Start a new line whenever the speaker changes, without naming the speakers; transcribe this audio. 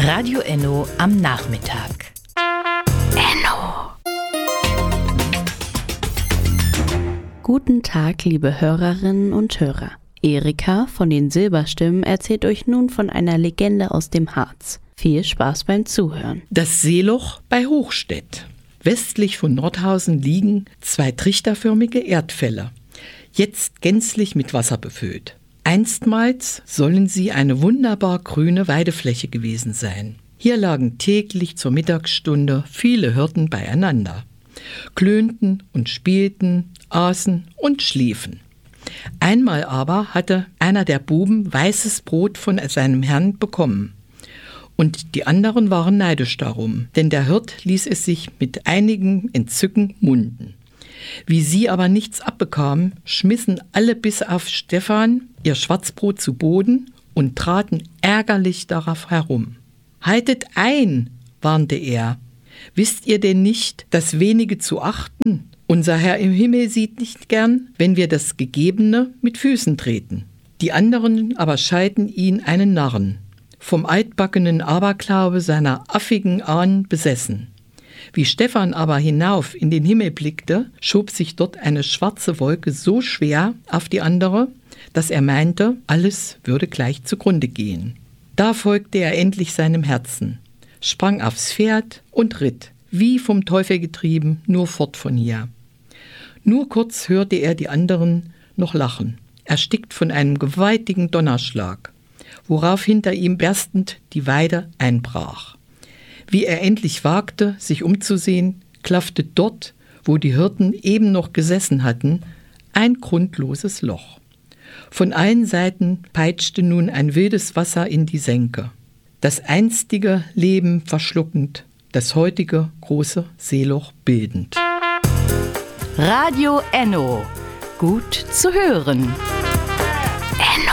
Radio Enno am Nachmittag. Enno.
Guten Tag, liebe Hörerinnen und Hörer. Erika von den Silberstimmen erzählt euch nun von einer Legende aus dem Harz. Viel Spaß beim Zuhören.
Das Seeloch bei Hochstedt. Westlich von Nordhausen liegen 2 trichterförmige Erdfälle, jetzt gänzlich mit Wasser befüllt. Einstmals sollen sie eine wunderbar grüne Weidefläche gewesen sein. Hier lagen täglich zur Mittagsstunde viele Hirten beieinander, klönten und spielten, aßen und schliefen. Einmal aber hatte einer der Buben weißes Brot von seinem Herrn bekommen. Und die anderen waren neidisch darum, denn der Hirt ließ es sich mit einigem Entzücken munden. Wie sie aber nichts abbekamen, schmissen alle bis auf Stefan ihr Schwarzbrot zu Boden und traten ärgerlich darauf herum. »Haltet ein«, warnte er, »wisst ihr denn nicht, das Wenige zu achten? Unser Herr im Himmel sieht nicht gern, wenn wir das Gegebene mit Füßen treten.« Die anderen aber schalten ihn einen Narren, vom altbackenen Aberglaube seiner affigen Ahnen besessen. Wie Stefan aber hinauf in den Himmel blickte, schob sich dort eine schwarze Wolke so schwer auf die andere, dass er meinte, alles würde gleich zugrunde gehen. Da folgte er endlich seinem Herzen, sprang aufs Pferd und ritt, wie vom Teufel getrieben, nur fort von hier. Nur kurz hörte er die anderen noch lachen, erstickt von einem gewaltigen Donnerschlag, worauf hinter ihm berstend die Weide einbrach. Wie er endlich wagte, sich umzusehen, klaffte dort, wo die Hirten eben noch gesessen hatten, ein grundloses Loch. Von allen Seiten peitschte nun ein wildes Wasser in die Senke, das einstige Leben verschluckend, das heutige große Seeloch bildend.
Radio Enno. Gut zu hören. Enno.